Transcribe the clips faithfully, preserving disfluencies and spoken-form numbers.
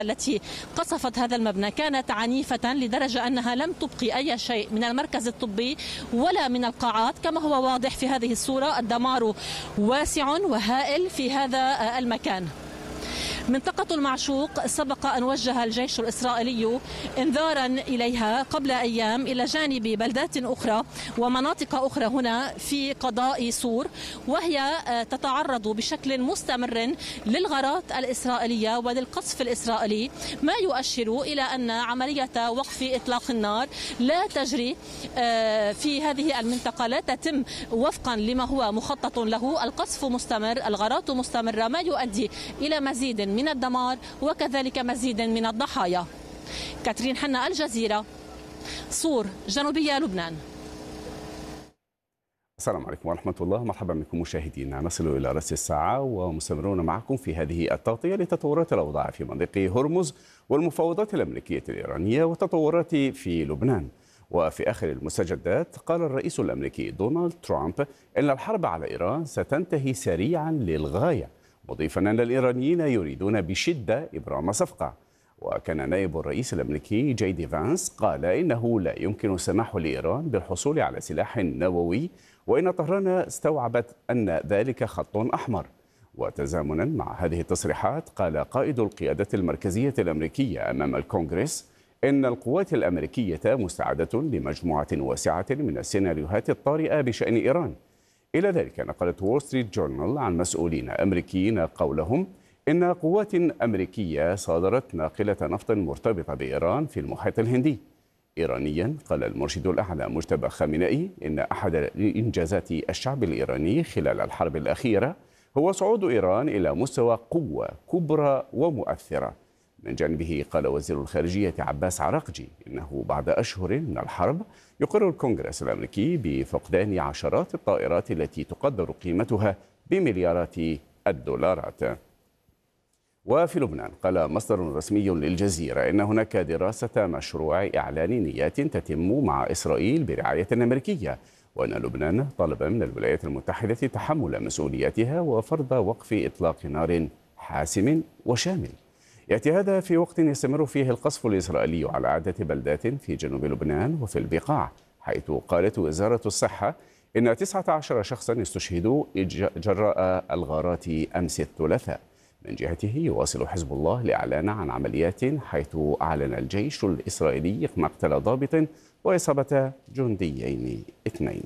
التي قصفت هذا المبنى كانت عنيفة لدرجة أنها لم تبقي أي شيء من المركز الطبي ولا من القاعات. كما هو واضح في هذه الصورة الدمار واسع وهائل في هذا المكان. منطقة المعشوق سبق أن وجه الجيش الإسرائيلي إنذارا إليها قبل أيام إلى جانب بلدات أخرى ومناطق أخرى هنا في قضاء سور، وهي تتعرض بشكل مستمر للغارات الإسرائيلية وللقصف الإسرائيلي، ما يؤشر إلى أن عملية وقف إطلاق النار لا تجري في هذه المنطقة، لا تتم وفقا لما هو مخطط له. القصف مستمر، الغارات مستمرة، ما يؤدي إلى مزيد من الدمار وكذلك مزيد من الضحايا. كاترين حنا، الجزيرة، صور، جنوبية لبنان. السلام عليكم ورحمة الله، مرحبا بكم مشاهدينا. نصل إلى رأس الساعة ومستمرون معكم في هذه التغطية لتطورات الأوضاع في منطقة هرمز والمفاوضات الأمريكية الإيرانية والتطورات في لبنان. وفي آخر المستجدات قال الرئيس الأمريكي دونالد ترامب إن الحرب على إيران ستنتهي سريعا للغاية، مضيفا أن الإيرانيين يريدون بشدة إبرام صفقة. وكان نائب الرئيس الأمريكي جي دي فانس قال إنه لا يمكن السماح لإيران بالحصول على سلاح نووي، وإن طهران استوعبت أن ذلك خط أحمر. وتزامنا مع هذه التصريحات قال قائد القيادة المركزية الأمريكية أمام الكونغرس إن القوات الأمريكية مستعدة لمجموعة واسعة من السيناريوهات الطارئة بشأن إيران. إلى ذلك نقلت وول ستريت جورنال عن مسؤولين أمريكيين قولهم إن قوات أمريكية صادرت ناقلة نفط مرتبطة بإيران في المحيط الهندي. إيرانيا قال المرشد الأعلى مجتبى خامنئي إن أحد إنجازات الشعب الإيراني خلال الحرب الأخيرة هو صعود إيران إلى مستوى قوة كبرى ومؤثرة. من جانبه قال وزير الخارجية عباس عراقجي إنه بعد أشهر من الحرب يقر الكونغرس الأمريكي بفقدان عشرات الطائرات التي تقدر قيمتها بمليارات الدولارات. وفي لبنان قال مصدر رسمي للجزيرة إن هناك دراسة مشروع إعلان نيات تتم مع إسرائيل برعاية أمريكية، وأن لبنان طلب من الولايات المتحدة تحمل مسؤولياتها وفرض وقف إطلاق نار حاسم وشامل. يأتي هذا في وقت يستمر فيه القصف الإسرائيلي على عدة بلدات في جنوب لبنان وفي البقاع، حيث قالت وزارة الصحة إن تسعة عشر شخصا استشهدوا جراء الغارات أمس الثلاثاء. من جهته يواصل حزب الله الإعلان عن عمليات، حيث أعلن الجيش الإسرائيلي مقتل ضابط وإصابة جنديين اثنين.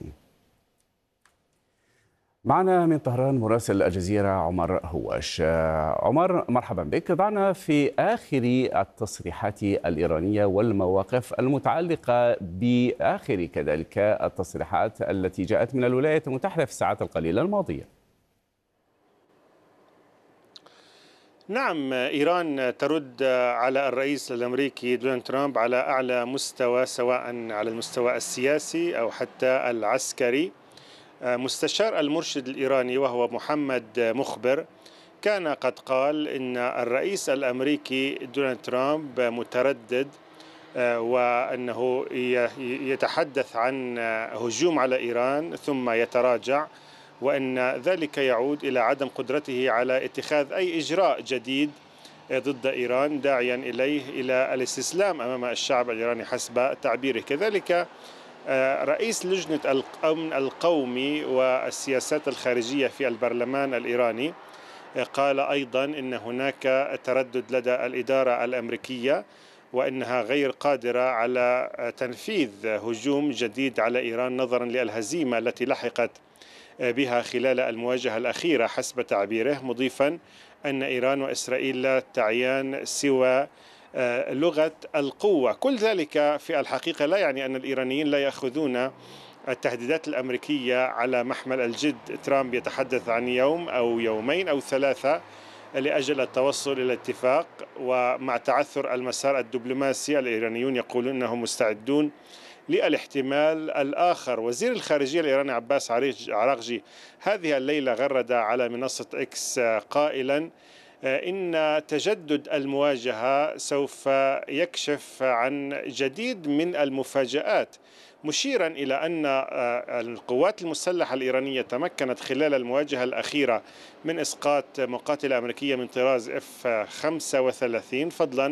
معنا من طهران مراسل الجزيرة عمر هواش. عمر، مرحبا بك. ضعنا في آخر التصريحات الإيرانية والمواقف المتعلقة بآخر كذلك التصريحات التي جاءت من الولايات المتحدة في الساعات القليلة الماضية. نعم، إيران ترد على الرئيس الأمريكي دونالد ترامب على أعلى مستوى، سواء على المستوى السياسي أو حتى العسكري. مستشار المرشد الإيراني وهو محمد مخبر كان قد قال إن الرئيس الأمريكي دونالد ترامب متردد، وأنه يتحدث عن هجوم على إيران ثم يتراجع، وأن ذلك يعود إلى عدم قدرته على اتخاذ أي إجراء جديد ضد إيران، داعيا إليه إلى الاستسلام أمام الشعب الإيراني حسب تعبيره. كذلك رئيس لجنة الأمن القومي والسياسات الخارجية في البرلمان الإيراني قال أيضا إن هناك تردد لدى الإدارة الأمريكية، وأنها غير قادرة على تنفيذ هجوم جديد على إيران نظرا للهزيمة التي لحقت بها خلال المواجهة الأخيرة حسب تعبيره، مضيفا أن إيران وإسرائيل لا تعيان سوى لغة القوة. كل ذلك في الحقيقة لا يعني أن الإيرانيين لا يأخذون التهديدات الأمريكية على محمل الجد. ترامب يتحدث عن يوم أو يومين أو ثلاثة لأجل التوصل إلى اتفاق، ومع تعثر المسار الدبلوماسي الإيرانيون يقولون أنهم مستعدون للاحتمال الآخر. وزير الخارجية الإيراني عباس عراقجي هذه الليلة غرد على منصة إكس قائلا إن تجدد المواجهة سوف يكشف عن جديد من المفاجآت، مشيرا إلى أن القوات المسلحة الإيرانية تمكنت خلال المواجهة الأخيرة من إسقاط مقاتلة أمريكية من طراز إف خمسة وثلاثين، فضلا